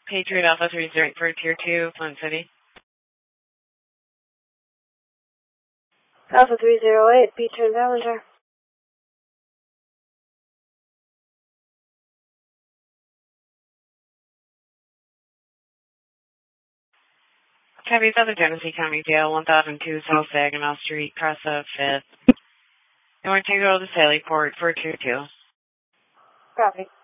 Patriot Alpha 30 for Tier 2, Flint City. Alpha 308, Beecher and Ballinger. Copy, Southern Genesee County Jail, 1002 South Saginaw Street, cross up 5th. And we're taking over to Sally Port for Tier 2. Copy.